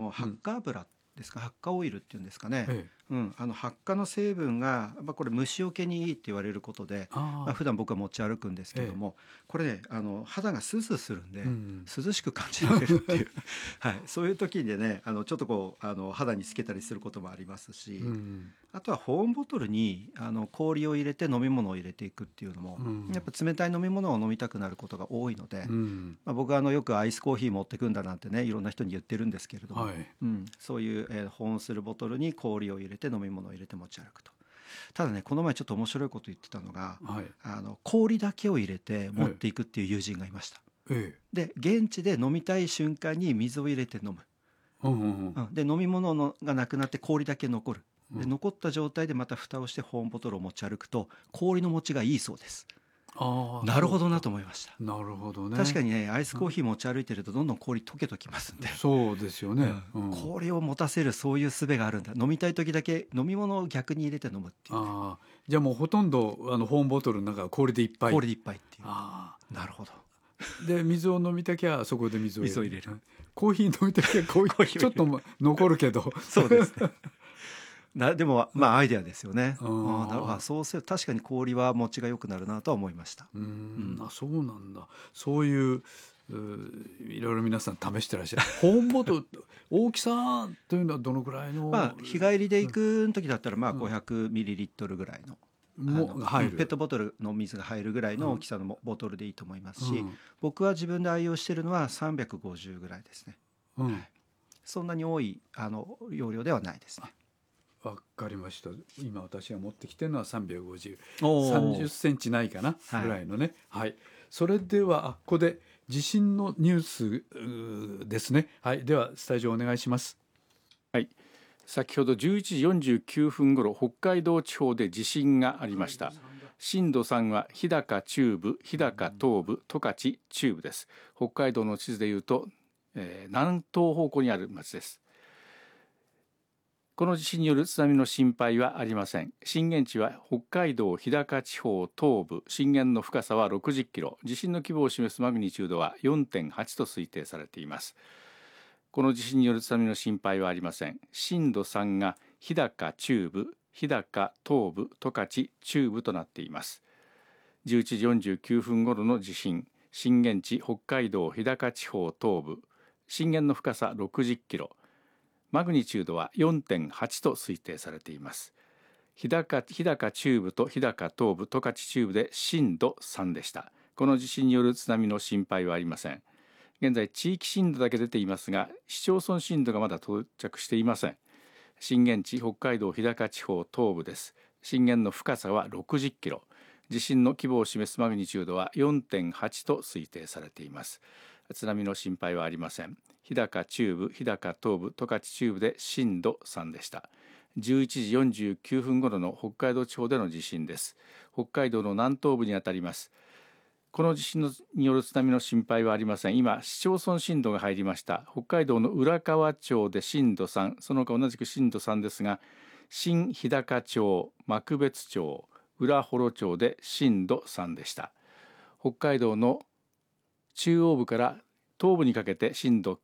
発火油ですか、発火オイルっていうんですかね、 ええ、 発火の成分が、これ虫除けにいいって言われることで、普段僕は持ち歩くんですけども、これね肌がスースーするんで、涼しく感じられるっていうはい、そういう時でねちょっとこう肌につけたりすることもありますし、あとは保温ボトルに氷を入れて飲み物を入れていくっていうのも、やっぱ冷たい飲み物を飲みたくなることが多いので、僕はよくアイスコーヒー持ってくんだなんてねいろんな人に言ってるんですけれども、そういう、保温するボトルに氷を入れて飲み物を入れて持ち歩くと。ただねこの前ちょっと面白いこと言ってたのが、氷だけを入れて持っていくっていう友人がいました。で現地で飲みたい瞬間に水を入れて飲む、で飲み物がなくなって氷だけ残る。で残った状態でまた蓋をして保温ボトルを持ち歩くと氷の持ちがいいそうです。なるほどなと思いました。 なるほどね。 確かにねアイスコーヒー持ち歩いてるとどんどん氷溶けときますんで、 そうですよね、 氷を持たせるそういう術があるんだ。飲みたい時だけ飲み物を逆に入れて飲むっていう、 じゃあもうほとんど保温ボトルの中は氷でいっぱい。 氷でいっぱいっていう。なるほど。 で水を飲みたきゃそこで水を入れる。コーヒー飲みたきゃコーヒーちょっと残るけどそうですねでもアイデアですよね。そうすると確かに氷は持ちが良くなるなとは思いました。 そうなんだ。そういういろいろ皆さん試してらっしゃる。保温ボトル大きさというのはどのくらいの？ 日帰りで行く時だったら500ミリリットルぐらいの入るペットボトルの水が入るぐらいの大きさのボトルでいいと思いますし、僕は自分で愛用しているのは350ぐらいですね。そんなに多い容量ではないですね。 わかりました。今私が持ってきてるのは350、30センチないかなぐらいのね。それではここで地震のニュースですね。ではスタジオお願いします。 先ほど11時49分ごろ北海道地方で地震がありました。震度3は日高中部、日高東部、十勝中部です。北海道の地図でいうと、南東方向にある町です。この地震による津波の心配はありません。震源地は北海道日高地方東部、震源の深さは60キロ、地震の規模を示すマグニチュードは 4.8 と推定されています。この地震による津波の心配はありません。震度3が日高中部、日高東部、十勝中部となっています。11時49分ごろの地震、震源地北海道日高地方東部、震源の深さ60キロ、マグニチュードは 4.8 と推定されています。日高中部と日高東部、十勝中部で震度3でした。この地震による津波の心配はありません。現在地域震度だけ出ていますが、市町村震度がまだ到着していません。震源地北海道日高地方東部です。震源の深さは60キロ、地震の規模を示すマグニチュードは 4.8 と推定されています。津波の心配はありません。日高中部、日高東部、十勝中部で震度3でした。11時49分ごろの北海道地方での地震です。北海道の南東部にあたります。この地震による津波の心配はありません。今、市町村震度が入りました。北海道の浦河町で震度3、その他同じく震度3ですが、新日高町、幕別町、浦幌町で震度3でした。北海道の中央部から東部にかけて震度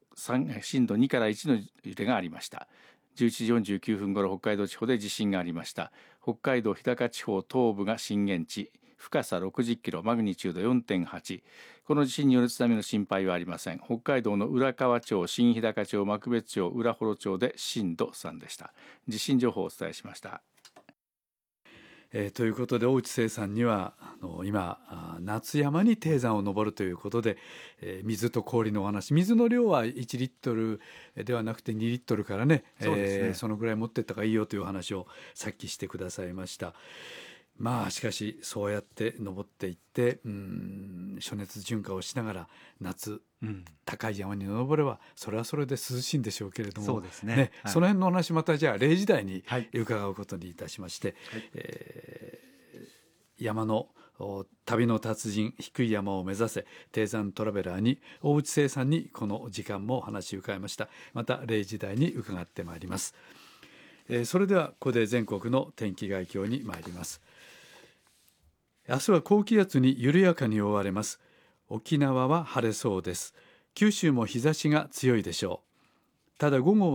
2から1の揺れがありました。11時49分ごろ北海道地方で地震がありました。北海道日高地方東部が震源地、深さ60キロ、マグニチュード 4.8。 この地震による津波の心配はありません。北海道の浦河町、新日高町、幕別町、浦幌町で震度3でした。地震情報をお伝えしました。 ということで大内清さんには今夏山に低山を登るということで、水と氷のお話、水の量は1リットルではなくて2リットルからね、そのぐらい持ってった方がいいよという話をさっきしてくださいました。しかしそうやって登っていって暑熱順化をしながら夏、高い山に登ればそれはそれで涼しいんでしょうけれども、 そうですね、 その辺の話またじゃあ0時台に伺うことにいたしまして、山の旅の達人、低い山を目指せ低山トラベラーに大内清さんにこの時間もお話を伺いました。また0時台に伺ってまいります。それではここで全国の天気概況に参ります。明日は高気圧に緩やかに覆われます。沖縄は晴れそうです。九州も日差しが強いでしょう。ただ午後は